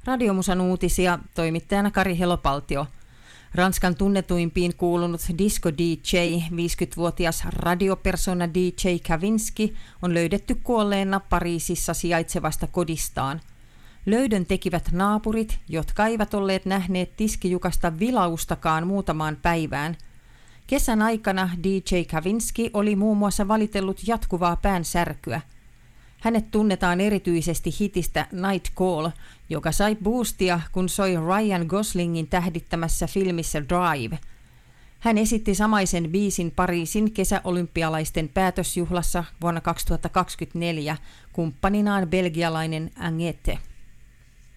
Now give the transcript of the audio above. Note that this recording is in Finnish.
Radiomusan uutisia, toimittajana Kari Helopaltio. Ranskan tunnetuimpiin kuulunut disco DJ, 50-vuotias radiopersona DJ Kavinsky on löydetty kuolleena Pariisissa sijaitsevasta kodistaan. Löydön tekivät naapurit, jotka eivät olleet nähneet tiskijukasta vilaustakaan muutamaan päivään. Kesän aikana DJ Kavinsky oli muun muassa valitellut jatkuvaa päänsärkyä. Hänet tunnetaan erityisesti hitistä Night Call, joka sai boostia, kun soi Ryan Goslingin tähdittämässä filmissä Drive. Hän esitti samaisen biisin Pariisin kesäolympialaisten päätösjuhlassa vuonna 2024 kumppaninaan belgialainen Angete.